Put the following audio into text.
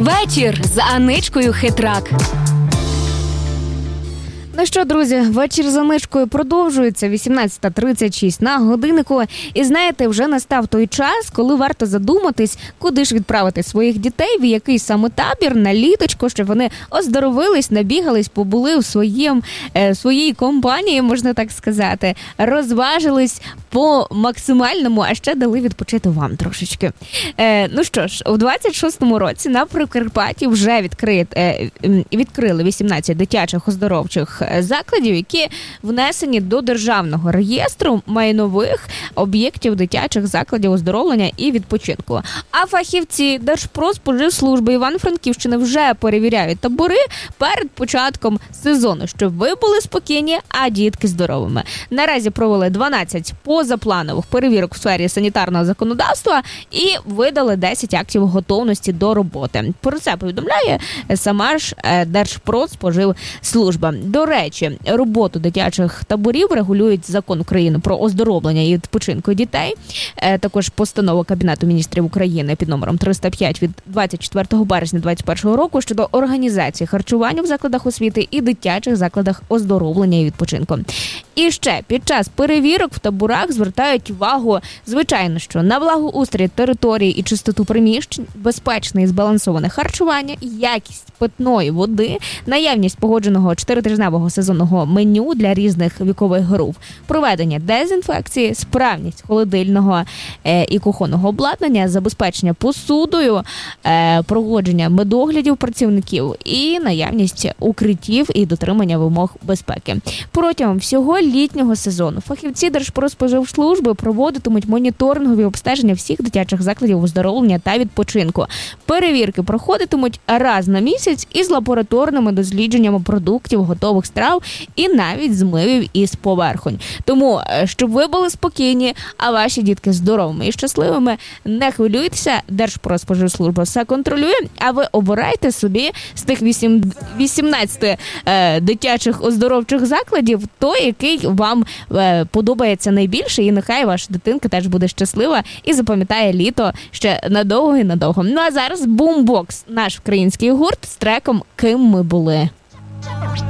Вечір з Аничкою Хитрак. Ну що, друзі, вечір з Аничкою продовжується, 18:36 на годиннику. І знаєте, вже настав той час, коли варто задуматись, куди ж відправити своїх дітей, в який саме табір, на літочко, щоб вони оздоровились, набігались, побули в своїй компанії, можна так сказати, розважились по максимальному, а ще дали відпочити вам трошечки. Ну що ж, у 26-му році на Прикарпатті вже відкрили 18 дитячих оздоровчих закладів, які внесені до Державного реєстру майнових об'єктів дитячих закладів оздоровлення і відпочинку. А фахівці Держпродспоживслужби Івано-Франківщини вже перевіряють табори перед початком сезону, щоб ви були спокійні, а дітки здоровими. Наразі провели 12 позапланових перевірок в сфері санітарного законодавства і видали 10 актів готовності до роботи. Про це повідомляє сама ж Держпродспоживслужба. До речі, роботу дитячих таборів регулюють Закон України про оздоровлення і відпочинку дітей, також постанова Кабінету міністрів України під номером 305 від 24 березня 2021 року щодо організації харчування в закладах освіти і дитячих закладах оздоровлення і відпочинку. І ще під час перевірок в таборах звертають увагу, звичайно, що на благоустрій території і чистоту приміщень, безпечне і збалансоване харчування, якість питної води, наявність погодженого 4-тижневого сезонного меню для різних вікових груп, проведення дезінфекції, справність холодильного і кухонного обладнання, забезпечення посудою, проводження медоглядів працівників і наявність укриттів і дотримання вимог безпеки. Протягом всього літнього сезону фахівці Держпродспоживслужби проводитимуть моніторингові обстеження всіх дитячих закладів оздоровлення та відпочинку. Перевірки проходитимуть раз на місяць із лабораторними дослідженнями продуктів, готових страв і навіть змивів із поверхонь. Тому, щоб ви були спокійні, а ваші дітки здоровими і щасливими, не хвилюйтеся, Держпродспоживслужба все контролює, а ви обирайте собі з тих 18 дитячих оздоровчих закладів той, який вам подобається найбільше, і нехай ваша дитинка теж буде щаслива і запам'ятає літо ще надовго і надовго. Ну а зараз Бумбокс, наш український гурт з треком «Ким ми були».